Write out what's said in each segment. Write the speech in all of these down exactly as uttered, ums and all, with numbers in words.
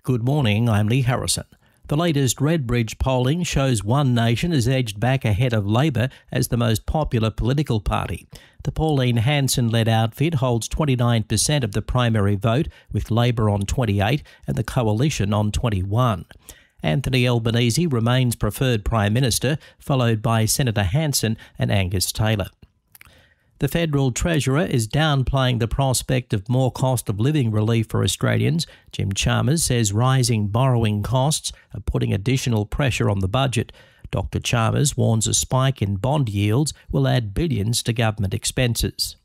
Good morning, I'm Lee Harrison. The latest Redbridge polling shows One Nation has edged back ahead of Labor as the most popular political party. The Pauline Hanson-led outfit holds twenty-nine percent of the primary vote, with Labor on twenty-eight and the Coalition on twenty-one. Anthony Albanese remains preferred Prime Minister, followed by Senator Hanson and Angus Taylor. The Federal Treasurer is downplaying the prospect of more cost of living relief for Australians. Jim Chalmers says rising borrowing costs are putting additional pressure on the budget. Doctor Chalmers warns a spike in bond yields will add billions to government expenses.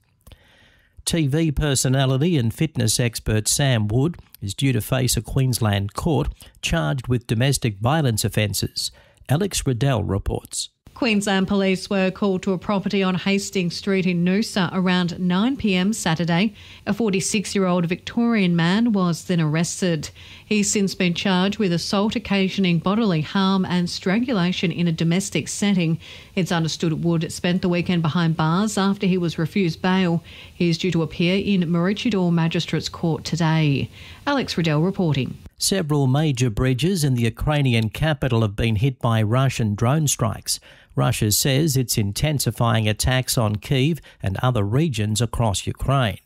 T V personality and fitness expert Sam Wood is due to face a Queensland court charged with domestic violence offences. Alex Riddell reports. Queensland Police were called to a property on Hastings Street in Noosa around nine p m Saturday. A forty-six-year-old Victorian man was then arrested. He's since been charged with assault occasioning bodily harm and strangulation in a domestic setting. It's understood Wood spent the weekend behind bars after he was refused bail. He is due to appear in Maroochydore Magistrates Court today. Alex Riddell reporting. Several major bridges in the Ukrainian capital have been hit by Russian drone strikes. Russia says it's intensifying attacks on Kyiv and other regions across Ukraine.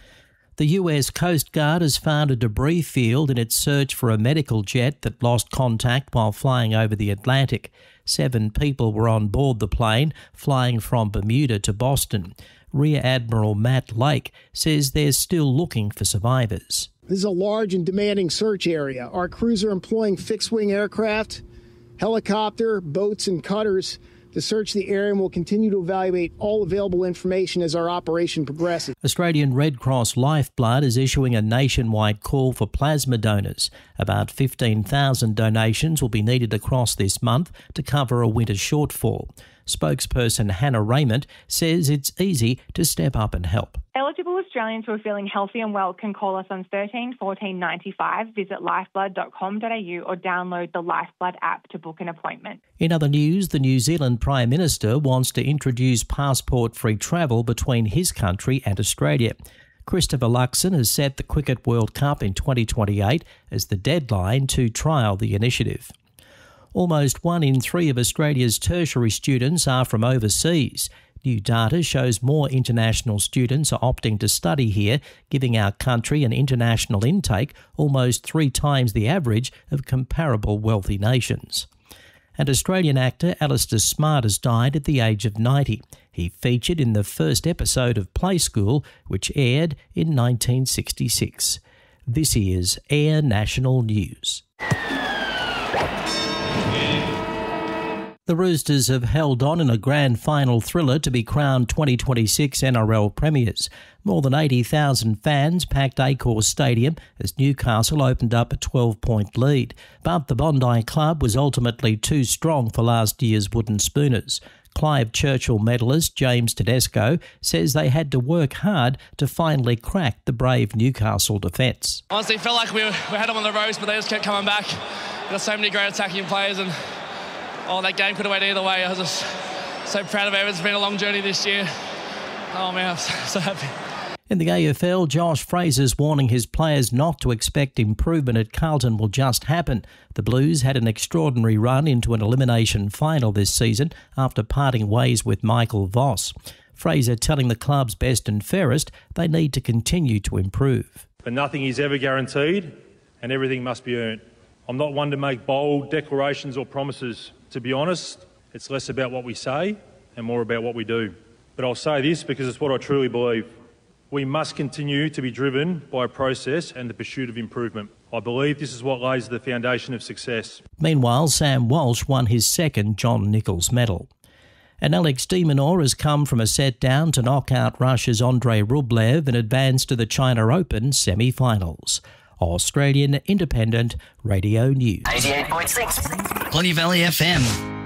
The U S Coast Guard has found a debris field in its search for a medical jet that lost contact while flying over the Atlantic. Seven people were on board the plane, flying from Bermuda to Boston. Rear Admiral Matt Lake says they're still looking for survivors. This is a large and demanding search area. Our crews are employing fixed-wing aircraft, helicopter, boats and cutters to search the area, and will continue to evaluate all available information as our operation progresses. Australian Red Cross Lifeblood is issuing a nationwide call for plasma donors. About fifteen thousand donations will be needed across this month to cover a winter shortfall. Spokesperson Hannah Raymond says it's easy to step up and help. Eligible Australians who are feeling healthy and well can call us on thirteen fourteen ninety-five, visit lifeblood dot com dot a u or download the Lifeblood app to book an appointment. In other news, the New Zealand Prime Minister wants to introduce passport-free travel between his country and Australia. Christopher Luxon has set the Cricket World Cup in twenty twenty-eight as the deadline to trial the initiative. Almost one in three of Australia's tertiary students are from overseas. New data shows more international students are opting to study here, giving our country an international intake almost three times the average of comparable wealthy nations. And Australian actor Alistair Smart has died at the age of ninety. He featured in the first episode of Play School, which aired in nineteen sixty-six. This is Air National News. The Roosters have held on in a grand final thriller to be crowned twenty twenty-six N R L premiers. More than eighty thousand fans packed Accor Stadium as Newcastle opened up a twelve-point lead. But the Bondi Club was ultimately too strong for last year's Wooden Spooners. Clive Churchill medalist James Tedesco says they had to work hard to finally crack the brave Newcastle defence. Honestly, felt like we, were, we had them on the ropes, but they just kept coming back. We've got so many great attacking players, and oh, that game could have went either way. I was just so proud of it. It's been a long journey this year. Oh, man, I'm so, so happy. In the A F L, Josh Fraser's warning his players not to expect improvement at Carlton will just happen. The Blues had an extraordinary run into an elimination final this season after parting ways with Michael Voss. Fraser telling the club's best and fairest they need to continue to improve. But nothing is ever guaranteed and everything must be earned. I'm not one to make bold declarations or promises. To be honest, it's less about what we say and more about what we do. But I'll say this because it's what I truly believe. We must continue to be driven by a process and the pursuit of improvement. I believe this is what lays the foundation of success. Meanwhile, Sam Walsh won his second John Nichols medal. And Alex de Minaur has come from a set down to knock out Russia's Andrei Rublev and advance to the China Open semi-finals. Australian Independent Radio News. eighty-eight point six Plenty Valley F M.